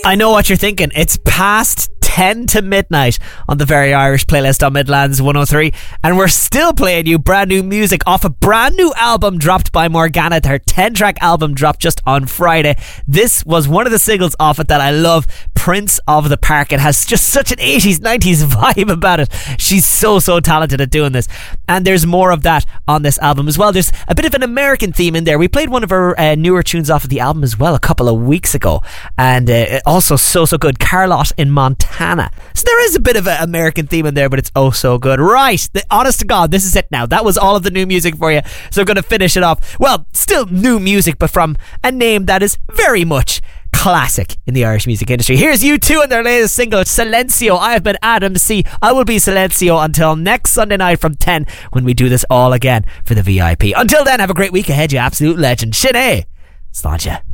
I know what you're thinking. It's past 10 to midnight on the Very Irish playlist on Midlands 103, and we're still playing you brand new music off a brand new album dropped by Morgana. Their 10-track album dropped just on Friday. This was one of the singles off it that I love, Prince of the Park. It has just such an 80s, 90s vibe about it. She's so talented at doing this, and there's more of that on this album as well. There's a bit of an American theme in there. We played one of her newer tunes off of the album as well a couple of weeks ago, and also so good, Carlotte in Montana. So there is a bit of an American theme in there, but it's so good. Right, honest to God, this is it now. That was all of the new music for you, so I'm going to finish it off. Well, still new music, but from a name that is very much classic in the Irish music industry. Here's U2 and their latest single, Silencio. I have been Adam C. I will be Silencio until next Sunday night from 10 when we do this all again for the VIP. Until then, have a great week ahead, you absolute legend. Sinead, Sláinte.